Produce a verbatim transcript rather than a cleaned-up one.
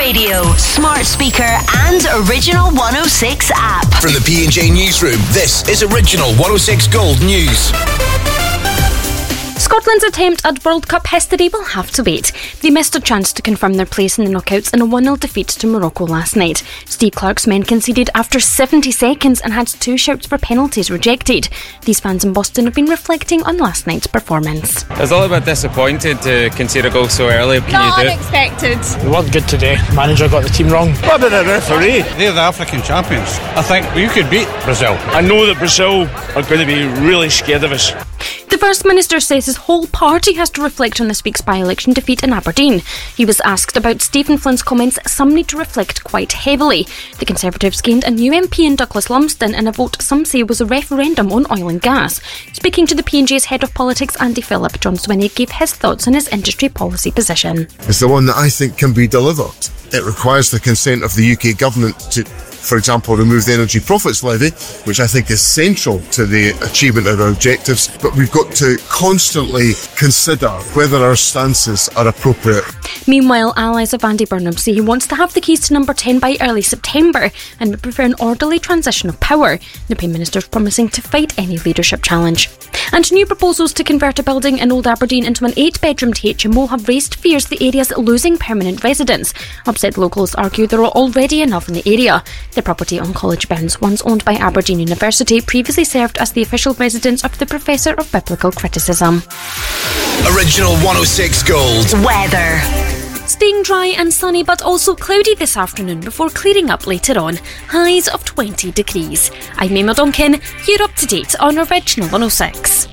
radio, smart speaker and Original one oh six app. From the P and J Newsroom, this is Original one oh six Gold News. Scotland's attempt at World Cup history will have to wait. They missed a chance to confirm their place in the knockouts in a one nil defeat to Morocco last night. Steve Clarke's men conceded after seventy seconds and had two shouts for penalties rejected. These fans in Boston have been reflecting on last night's performance. I was a little bit disappointed to concede a goal so early. Can Not you do unexpected. We weren't good today. The manager got the team wrong. What about the referee? They're the African champions. I think you could beat Brazil. I know that Brazil are going to be really scared of us. The First Minister says his whole party has to reflect on this week's by-election defeat in Aberdeen. He was asked about Stephen Flynn's comments. Some need to reflect quite heavily. The Conservatives gained a new M P in Douglas Lumsden in a vote some say was a referendum on oil and gas. Speaking to the P and J's head of politics, Andy Phillip, John Swinney gave his thoughts on his industry policy position. It's the one that I think can be delivered. It requires the consent of the U K government to, for example, remove the Energy Profits Levy, which I think is central to the achievement of our objectives, but we've got to constantly consider whether our stances are appropriate. Meanwhile, allies of Andy Burnham say he wants to have the keys to number ten by early September and would prefer an orderly transition of power. The Prime Minister's promising to fight any leadership challenge. And new proposals to convert a building in Old Aberdeen into an eight-bedroom T H M O have raised fears the area's losing permanent residents. Upset locals argue there are already enough in the area. The property on College Bounds, once owned by Aberdeen University, previously served as the official residence of the Professor of Biblical Criticism. Original one oh six Gold. Weather. Staying dry and sunny, but also cloudy this afternoon before clearing up later on. Highs of twenty degrees. I'm Emma Duncan. You're up to date on Original one oh six.